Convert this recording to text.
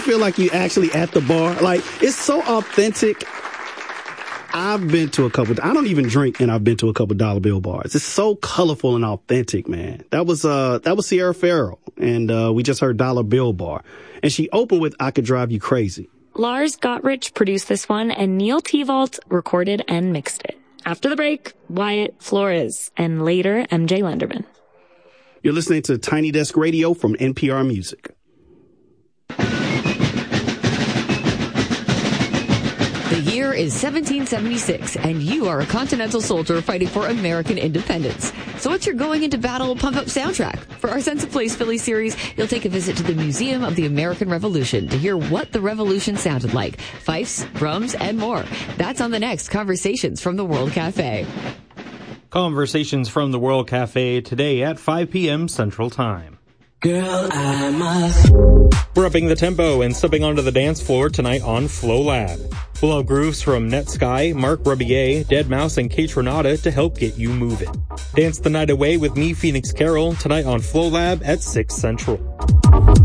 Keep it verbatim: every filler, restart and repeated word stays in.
feel like you actually at the bar. Like, it's so authentic. I've been to a couple, I don't even drink, and I've been to a couple dollar bill bars. It's so colorful and authentic, man. That was, uh, that was Sierra Farrell, and, uh, we just heard Dollar Bill Bar. And she opened with I Could Drive You Crazy. Lars Gotrich produced this one, and Neil T-Vault recorded and mixed it. After the break, Wyatt Flores, and later M J Lenderman. You're listening to Tiny Desk Radio from N P R Music. The year is seventeen seventy-six, and you are a Continental soldier fighting for American independence. So what's your going into battle pump-up soundtrack? For our Sense of Place Philly series, you'll take a visit to the Museum of the American Revolution to hear what the revolution sounded like. Fifes, drums, and more. That's on the next Conversations from the World Cafe. Conversations from the World Cafe today at five p.m. Central Time. Girl, I must. We're upping the tempo and stepping onto the dance floor tonight on Flow Lab. We'll have grooves from Netsky, Mark Rebier, deadmau five, and Kate Renata to help get you moving. Dance the night away with me, Phoenix Carroll, tonight on Flow Lab at six Central.